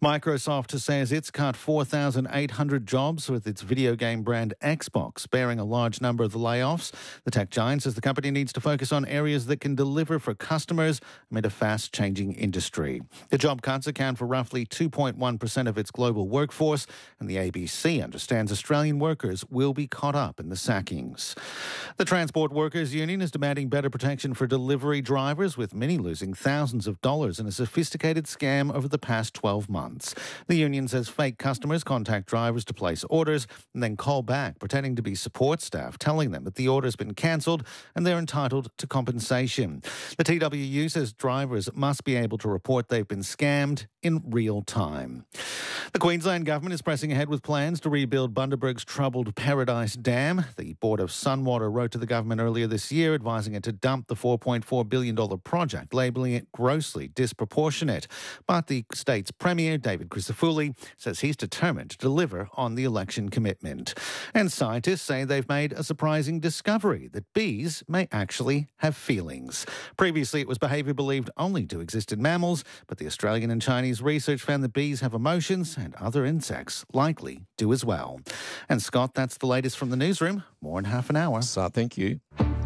Microsoft says it's cut 4,800 jobs with its video game brand Xbox, bearing a large number of the layoffs. The tech giant says the company needs to focus on areas that can deliver for customers amid a fast-changing industry. The job cuts account for roughly 2.1% of its global workforce, and the ABC understands Australian workers will be caught up in the sackings. The Transport Workers Union is demanding better protection for delivery drivers, with many losing thousands of dollars in a sophisticated scam over the past 12 months. The union says fake customers contact drivers to place orders and then call back, pretending to be support staff, telling them that the order's been cancelled and they're entitled to compensation. The TWU says drivers must be able to report they've been scammed in real time. The Queensland Government is pressing ahead with plans to rebuild Bundaberg's troubled Paradise Dam. The Board of Sunwater wrote to the government earlier this year advising it to dump the $4.4 billion project, labelling it grossly disproportionate. But the state's Premier, David Crisafulli, says he's determined to deliver on the election commitment. And scientists say they've made a surprising discovery that bees may actually have feelings. Previously, it was behaviour believed only to exist in mammals, but the Australian and Chinese research found that bees have emotions and other insects likely do as well. And Scott, that's the latest from the newsroom. More in half an hour. So, thank you.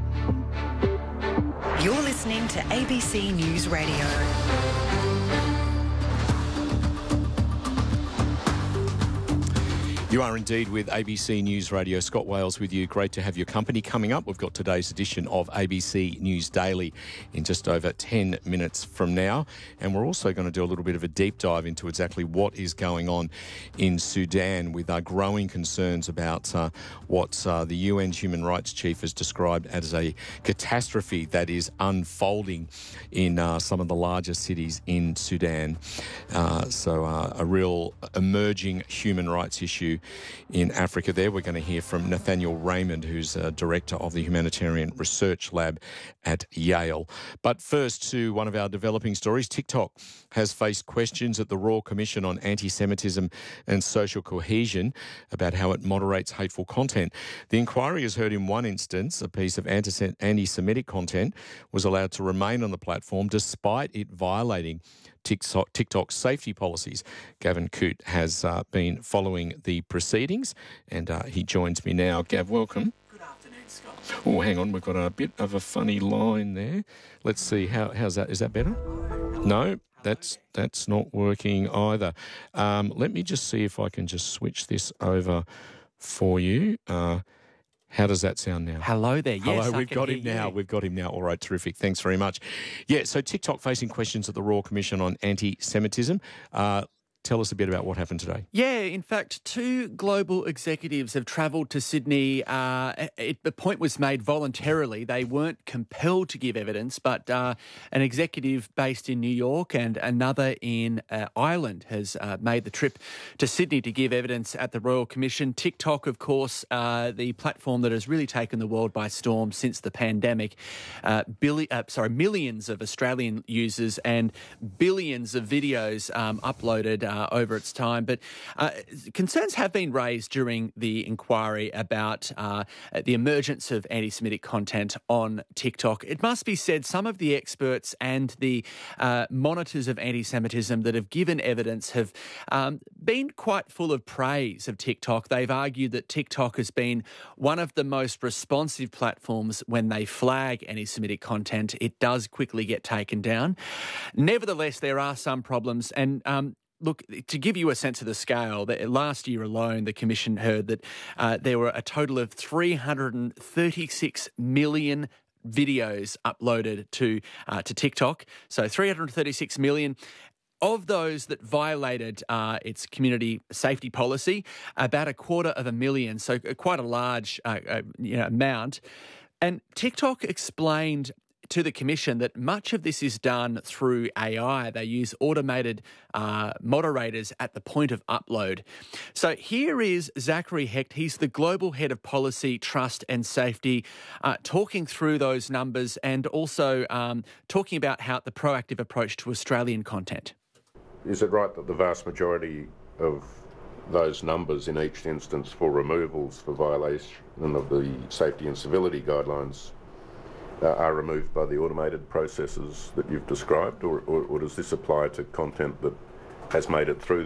You're listening to ABC News Radio. You are indeed with ABC News Radio. Scott Wales with you. Great to have your company. Coming up, we've got today's edition of ABC News Daily in just over 10 minutes from now. And we're also going to do a little bit of a deep dive into exactly what is going on in Sudan with growing concerns about what the UN Human Rights Chief has described as a catastrophe that is unfolding in some of the larger cities in Sudan. So a real emerging human rights issue in Africa there. We're going to hear from Nathaniel Raymond, who's Director of the Humanitarian Research Lab at Yale. But first to one of our developing stories. TikTok has faced questions at the Royal Commission on Anti-Semitism and Social Cohesion about how it moderates hateful content. The inquiry has heard in one instance a piece of anti-Semitic content was allowed to remain on the platform despite it violating TikTok's safety policies. Gavin Coote has been following the proceedings and he joins me now. Gav, welcome. Good afternoon, Scott. Oh, hang on, we've got a bit of a funny line there. Let's see, how's that? Is that better? No, that's not working either. Let me just see if I can just switch this over for you. How does that sound now? Hello there. Yes, hello, we've got him now. We've got him now. All right, terrific. Thanks very much. Yeah, so TikTok facing questions at the Royal Commission on Anti-Semitism. Tell us a bit about what happened today. Yeah, in fact, two global executives have travelled to Sydney. The point was made voluntarily. They weren't compelled to give evidence, but an executive based in New York and another in Ireland has made the trip to Sydney to give evidence at the Royal Commission. TikTok, of course, the platform that has really taken the world by storm since the pandemic. Millions of Australian users and billions of videos uploaded over its time. But concerns have been raised during the inquiry about the emergence of anti-Semitic content on TikTok. It must be said some of the experts and the monitors of anti-Semitism that have given evidence have been quite full of praise of TikTok. They've argued that TikTok has been one of the most responsive platforms when they flag anti-Semitic content. It does quickly get taken down. Nevertheless, there are some problems and look, to give you a sense of the scale, last year alone, the Commission heard that there were a total of 336 million videos uploaded to TikTok. So 336 million. Of those that violated its community safety policy, about 250,000, so quite a large amount. And TikTok explained to the Commission that much of this is done through AI. They use automated moderators at the point of upload. So here is Zachary Hecht. He's the Global Head of Policy, Trust and Safety, talking through those numbers and also talking about how the proactive approach to Australian content. Is it right that the vast majority of those numbers in each instance for removals for violation of the safety and civility guidelines are removed by the automated processes that you've described, or does this apply to content that has made it through